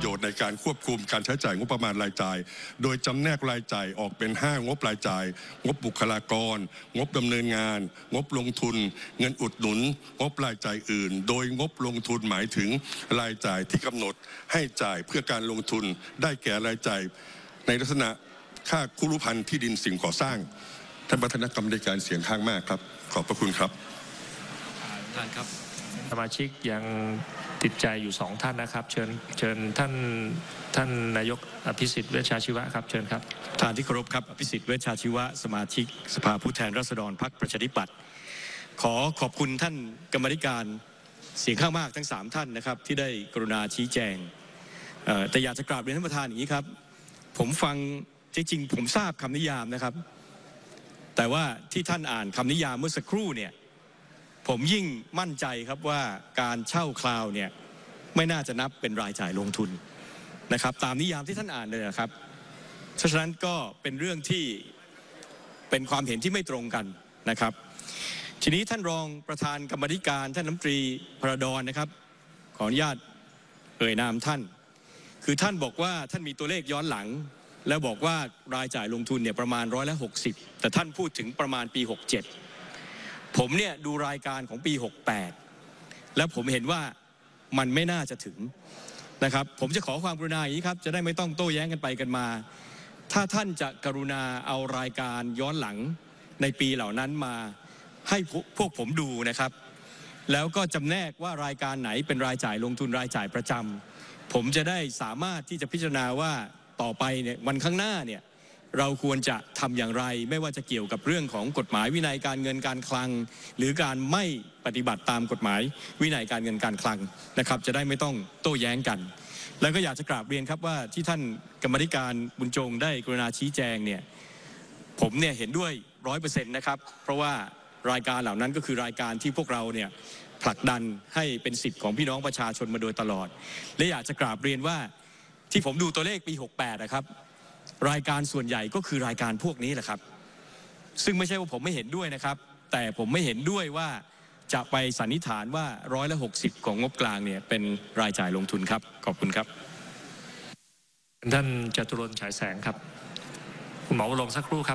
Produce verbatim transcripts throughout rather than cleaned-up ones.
โยชน์ในการควบคุมการใช้จ่ายงบประมาณรายจ่ายโดยจำแนกรายจ่ายออกเป็นห้างบรายจ่ายงบบุคลากรงบดำเนินงานงบลงทุนเงินอุดหนุนงบรายจ่ายอื่นโดยงบลงทุนหมายถึงรายจ่ายที่กำหนดให้จ่ายเพื่อการลงทุนได้แก่รายจ่ายในลักษณะค่าคุรุพันธ์ที่ดินสิ่งก่อสร้างท่านประธานกรรมการเสียงข้างมากครับขอบพระคุณครับท่านครับสมาชิกยังติดใจอยู่สองท่านนะครับเชิญเชิญท่านท่านนายกอภิสิทธิ์เวชชาชีวะครับเชิญครับท่านที่เคารพครับอภิสิทธิ์เวชชาชีวะสมาชิกสภาผู้แทนราษฎรพรรคประชาธิปัตย์ขอขอบคุณท่านกรรมธิการเสียงข้างมากทั้งสามท่านนะครับที่ได้กรุณาชี้แจงแต่อยากจะกราบเรียนท่านประธานอย่างนี้ครับผมฟังจริงๆผมทราบคำนิยามนะครับแต่ว่าที่ท่านอ่านคำนิยามเมื่อสักครู่เนี่ยผมยิ่งมั่นใจครับว่าการเช่าคลาวเนี่ยไม่น่าจะนับเป็นรายจ่ายลงทุนนะครับตามนิยามที่ท่านอ่านเลยนะครับฉะนั้นก็เป็นเรื่องที่เป็นความเห็นที่ไม่ตรงกันนะครับทีนี้ท่านรองประธานกรรมธิการท่านน้ำตรีพระดอนนะครับขออนุญาตเอ่ยนามท่านคือท่านบอกว่าท่านมีตัวเลขย้อนหลังแล้วบอกว่ารายจ่ายลงทุนเนี่ยประมาณร้อยละหกสิบแต่ท่านพูดถึงประมาณปีหกเจ็ดผมเนี่ยดูรายการของปีหกแปดแล้วผมเห็นว่ามันไม่น่าจะถึงนะครับผมจะขอความกรุณาอย่างนี้ครับจะได้ไม่ต้องโต้แย้งกันไปกันมาถ้าท่านจะกรุณาเอารายการย้อนหลังในปีเหล่านั้นมาให้พวกผมดูนะครับแล้วก็จำแนกว่ารายการไหนเป็นรายจ่ายลงทุนรายจ่ายประจำผมจะได้สามารถที่จะพิจารณาว่าต่อไปเนี่ยวันข้างหน้าเนี่ยเราควรจะทำอย่างไรไม่ว่าจะเกี่ยวกับเรื่องของกฎหมายวินัยการเงินการคลังหรือการไม่ปฏิบัติตามกฎหมายวินัยการเงินการคลังนะครับจะได้ไม่ต้องโต้แย้งกันแล้วก็อยากจะกราบเรียนครับว่าที่ท่านกรรมธิการบุญจงได้กรุณาชี้แจงเนี่ยผมเนี่ยเห็นด้วยร้อยเปอร์เซ็นต์นะครับเพราะว่ารายการเหล่านั้นก็คือรายการที่พวกเราเนี่ยผลักดันให้เป็นสิทธิ์ของพี่น้องประชาชนมาโดยตลอดและอยากจะกราบเรียนว่าที่ผมดูตัวเลขปีหกแปดนะครับรายการส่วนใหญ่ก็คือรายการพวกนี้แหละครับซึ่งไม่ใช่ว่าผมไม่เห็นด้วยนะครับแต่ผมไม่เห็นด้วยว่าจะไปสันนิษฐานว่าร้อยละหกสิบของงบกลางเนี่ยเป็นรายจ่ายลงทุนครับขอบคุณครับท่านจตุรนต์ฉายแสงครับคุณหมอวรงค์สักครู่ครับ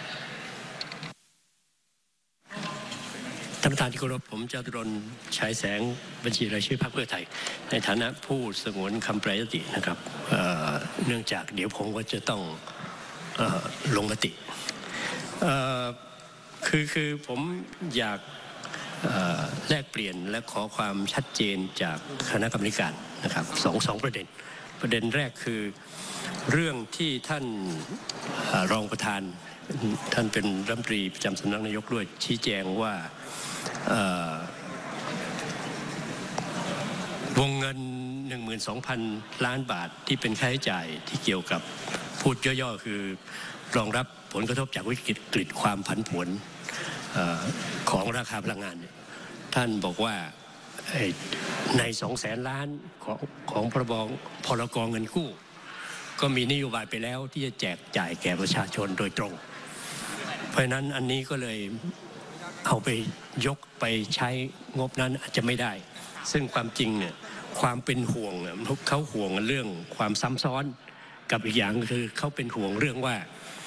ท่านประธานที่เคารพผมจตุรนต์ฉายแสงบัญชีรายชื่อพรรคเพื่อไทยในฐานะผู้สงวนคำแปรยตินะครับ เ, เนื่องจากเดี๋ยวผมก็จะต้องเอ่อลงมติคือคือผมอยากแลกเปลี่ยนและขอความชัดเจนจากคณะกรรมการนะครับสองสองประเด็นประเด็นแรกคือเรื่องที่ท่านรองประธานท่านเป็นรัฐมนตรีประจำสำนักนายกด้วยชี้แจงว่าวงเงิน หนึ่งหมื่นสองพัน ล้านบาทที่เป็นค่าใช้จ่ายที่เกี่ยวกับพูดย่อๆคือรองรับผลกระทบจากวิกฤตความผันผวนของราคาพลังงานท่านบอกว่าในสองแสนล้านของของพรบพรกเงินกู้ก็มีนโยบายไปแล้วที่จะแจกจ่ายแก่ประชาชนโดยตรงเพราะนั้นอันนี้ก็เลยเอาไปยกไปใช้งบนั้นอาจจะไม่ได้ซึ่งความจริงเนี่ยความเป็นห่วงเขาห่วงเรื่องความซ้ำซ้อนกับอีกอย่างคือเขาเป็นห่วงเรื่องว่า